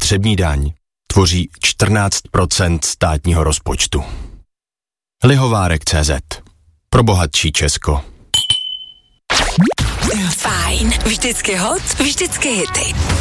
spotřební daň tvoří 14% státního rozpočtu. Lihovárek.cz. Pro bohatší Česko. Fajn. Vždycky hot, vždycky hity.